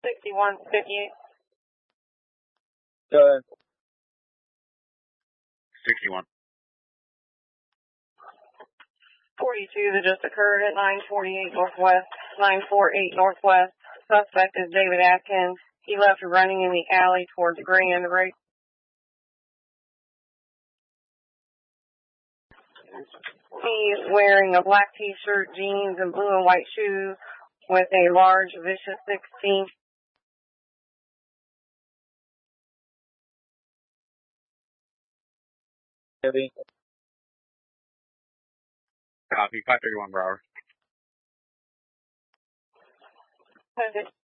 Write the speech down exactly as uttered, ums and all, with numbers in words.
sixty-one fifty-eight. Go ahead. sixty-one. forty-two that just occurred at nine forty-eight Northwest, nine forty-eight Northwest. Suspect is David Atkins. He left running in the alley towards Grand right. He's wearing a black t-shirt, jeans, and blue and white shoes with a large Vicious sixteen. Heavy. Copy. five thirty-one per hour. Okay.